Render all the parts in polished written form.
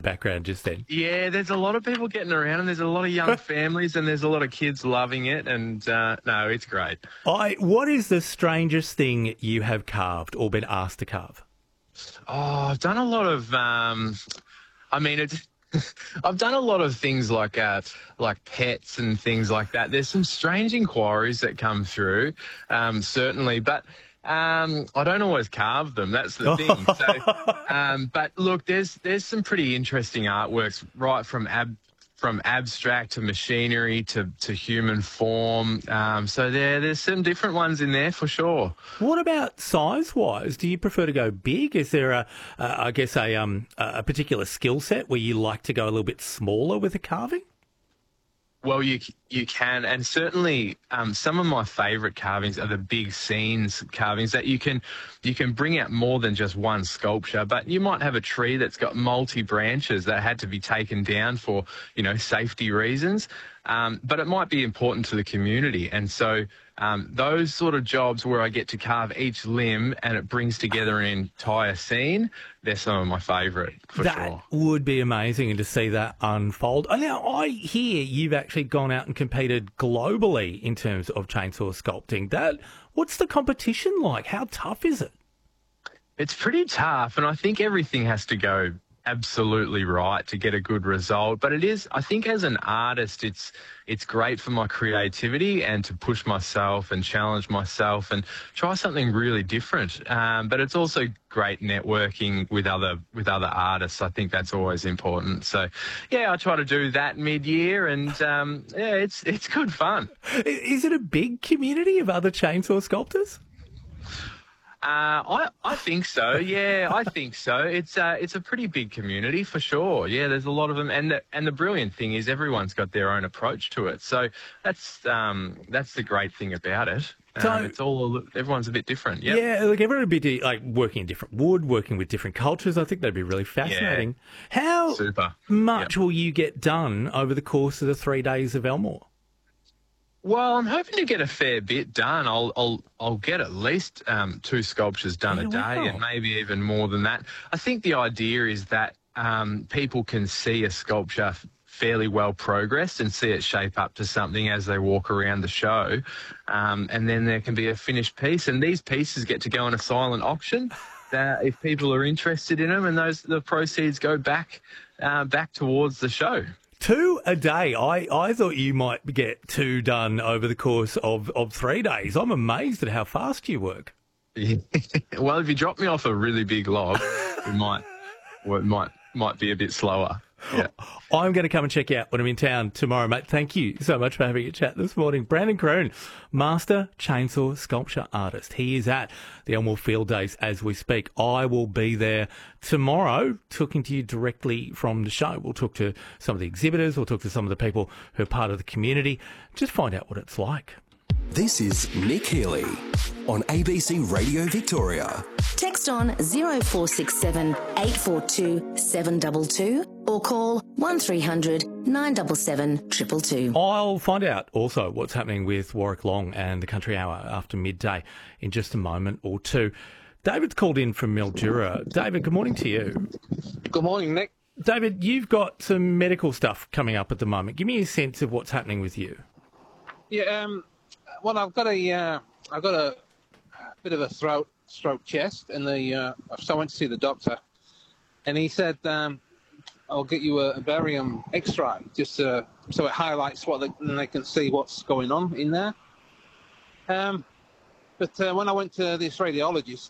background just then. Yeah, there's a lot of people getting around, and there's a lot of young families, and there's a lot of kids loving it. And no, it's great. What is the strangest thing you have carved or been asked to carve? Oh, I've done a lot of. I've done a lot of things like pets and things like that. There's some strange inquiries that come through, certainly, but I don't always carve them. That's the thing. So, but look, there's some pretty interesting artworks, right from abstract to machinery to human form. So there's some different ones in there for sure. What about size-wise? Do you prefer to go big? Is there a particular skill set where you like to go a little bit smaller with the carving? Well, you can, and certainly some of my favourite carvings are the big scenes carvings that you can bring out more than just one sculpture. But you might have a tree that's got multi branches that had to be taken down for safety reasons. But it might be important to the community, and so those sort of jobs where I get to carve each limb and it brings together an entire scene, they're some of my favourite for sure. That would be amazing to see that unfold. Now, I hear you've actually gone out and competed globally in terms of chainsaw sculpting. What's the competition like? How tough is it? It's pretty tough, and I think everything has to go absolutely right to get a good result. But it is, I think, as an artist, it's great for my creativity and to push myself and challenge myself and try something really different. But it's also great networking with other artists. I think that's always important. So, yeah, I try to do that mid-year, and it's good fun. Is it a big community of other chainsaw sculptors? I think so. Yeah, I think so. It's a pretty big community for sure. Yeah, there's a lot of them, and the brilliant thing is everyone's got their own approach to it. So that's the great thing about it. Everyone's a bit different. Yep. Yeah, like everyone would be like working in different wood, working with different cultures. I think that'd be really fascinating. Yeah. How much Yep. will you get done over the course of the 3 days of Elmore? Well, I'm hoping to get a fair bit done. I'll get at least 2 sculptures done a day, and maybe even more than that. I think the idea is that people can see a sculpture fairly well progressed and see it shape up to something as they walk around the show, and then there can be a finished piece. And these pieces get to go on a silent auction if people are interested in them, and the proceeds go back towards the show. 2 a day. I thought you might get 2 done over the course of 3 days. I'm amazed at how fast you work. Well, if you drop me off a really big log, it might be a bit slower. Yeah. I'm going to come and check you out when I'm in town tomorrow, mate. Thank you so much for having a chat this morning. Brandon Croon, Master Chainsaw Sculpture Artist. He is at the Elmore Field Days as we speak. I will be there tomorrow talking to you directly from the show. We'll talk to some of the exhibitors. We'll talk to some of the people who are part of the community. Just find out what it's like. This is Nick Healy on ABC Radio Victoria. Text on 0467 842 722 or call 1300 977 222. I'll find out also what's happening with Warwick Long and the Country Hour after midday in just a moment or two. David's called in from Mildura. David, good morning to you. Good morning, Nick. David, you've got some medical stuff coming up at the moment. Give me a sense of what's happening with you. Yeah, well, I've got a bit of a throat chest, and so I went to see the doctor, and he said, I'll get you a barium X-ray, just so it highlights and they can see what's going on in there. But when I went to this radiologist,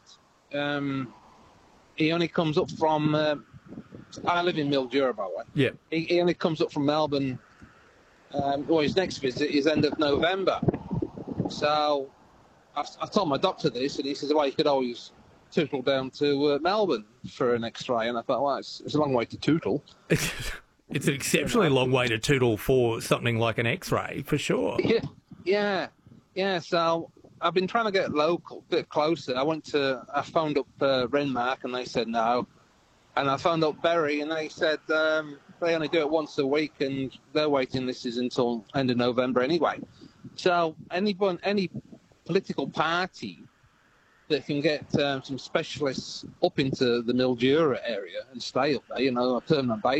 he only comes up from, I live in Mildura, by the way. Yeah. He only comes up from Melbourne, his next visit is end of November. So I told my doctor this, and he says, well, you could always tootle down to Melbourne for an X-ray. And I thought, well, it's a long way to tootle. It's an exceptionally long way to tootle for something like an X-ray, for sure. Yeah. So I've been trying to get local, a bit closer. I phoned up Renmark, and they said no. And I phoned up Berry, and they said they only do it once a week, and their waiting list is until end of November anyway. So any political party that can get some specialists up into the Mildura area and stay up there, on a permanent basis,